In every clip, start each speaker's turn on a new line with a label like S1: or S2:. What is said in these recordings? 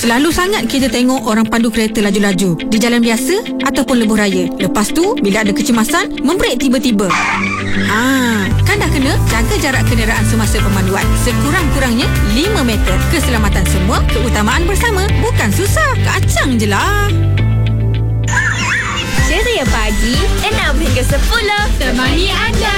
S1: Selalu sangat kita tengok orang pandu kereta laju-laju di jalan biasa ataupun lebuh raya. Lepas tu, bila ada kecemasan, membrek tiba-tiba. Kan dah kena jaga jarak kenderaan semasa pemanduan. Sekurang-kurangnya 5 meter. Keselamatan semua, keutamaan bersama. Bukan susah, kacang je lah.
S2: Ceria Pagi 6 hingga 10 temani anda.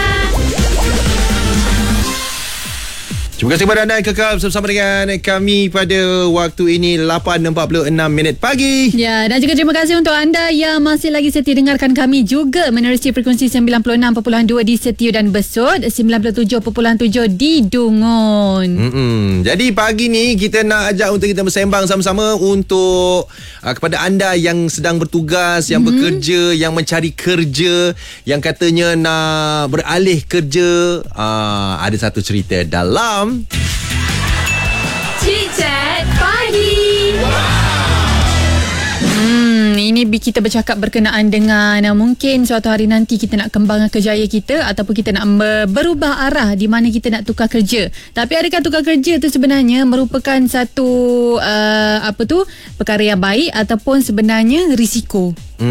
S3: Terima kasih kepada anda yang kekal bersama dengan kami pada waktu ini 8.46 minit pagi.
S4: Ya, dan juga terima kasih untuk anda yang masih lagi setia dengarkan kami juga menerusi frekuensi 96.2 di Setiu dan Besut, 97.7 di Dungun.
S3: Jadi pagi ni kita nak ajak untuk kita bersembang sama-sama untuk kepada anda yang sedang bertugas, yang bekerja, yang mencari kerja, yang katanya nak beralih kerja. Ada satu cerita dalam
S2: Chit-chat Pagi.
S4: Ini kita bercakap berkenaan dengan mungkin suatu hari nanti kita nak kembangkan kerjaya kita ataupun kita nak berubah arah di mana kita nak tukar kerja. Tapi adakah tukar kerja tu sebenarnya merupakan satu perkara yang baik ataupun sebenarnya risiko?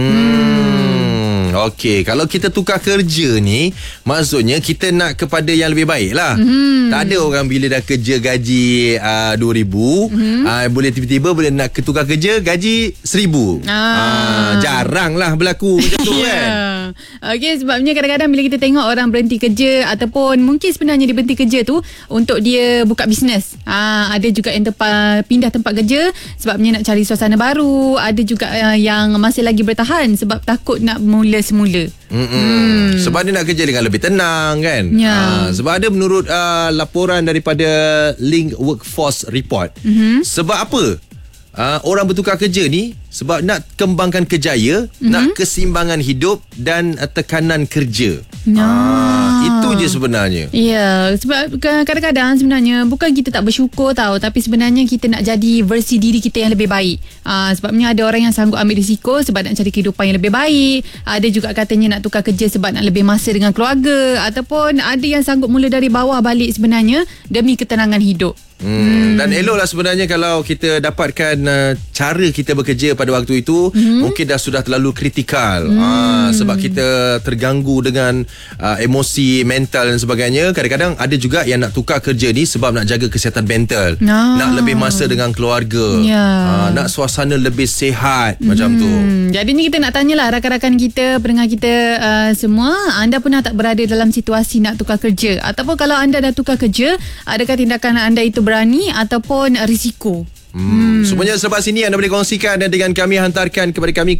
S3: Okey, kalau kita tukar kerja ni, maksudnya kita nak kepada yang lebih baik lah. Tak ada orang bila dah kerja gaji 2,000 boleh tiba-tiba boleh nak tukar kerja gaji 1,000. Jarang lah berlaku macam tu kan.
S4: Okey, sebabnya kadang-kadang bila kita tengok orang berhenti kerja ataupun mungkin sebenarnya dia berhenti kerja tu untuk dia buka bisnes. Ada juga yang pindah tempat kerja sebabnya nak cari suasana baru. Ada juga yang masih lagi bertahan sebab takut nak mula semula.
S3: Sebab dia nak kerja dengan lebih tenang kan. Sebab ada menurut laporan daripada Link Workforce Report. Sebab apa orang bertukar kerja ni? Sebab nak kembangkan kerjaya, nak keseimbangan hidup dan tekanan kerja. Itu je sebenarnya.
S4: Ya, sebab kadang-kadang sebenarnya bukan kita tak bersyukur tau, tapi sebenarnya kita nak jadi versi diri kita yang lebih baik. Sebabnya ada orang yang sanggup ambil risiko sebab nak cari kehidupan yang lebih baik. Ada juga katanya nak tukar kerja sebab nak lebih masa dengan keluarga, ataupun ada yang sanggup mula dari bawah balik sebenarnya demi ketenangan hidup.
S3: Dan eloklah sebenarnya kalau kita dapatkan cara kita bekerja pada waktu itu mungkin sudah terlalu kritikal. Sebab kita terganggu dengan emosi, mental dan sebagainya. Kadang-kadang ada juga yang nak tukar kerja ni sebab nak jaga kesihatan mental, nak lebih masa dengan keluarga, nak suasana lebih sihat macam tu.
S4: Jadi ni kita nak tanyalah rakan-rakan kita, pendengar kita semua, anda pernah tak berada dalam situasi nak tukar kerja? Ataupun kalau anda dah tukar kerja, adakah tindakan anda itu berani ataupun risiko?
S3: Semuanya selepas ini anda boleh kongsikan dengan kami, hantarkan kepada kami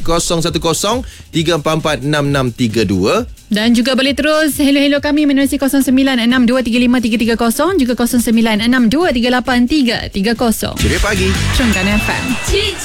S3: 010-344-6632.
S4: Dan juga boleh terus hello kami menerusi 0962353330, juga 0962383330.
S3: Ceria Pagi
S4: Trungkan FM.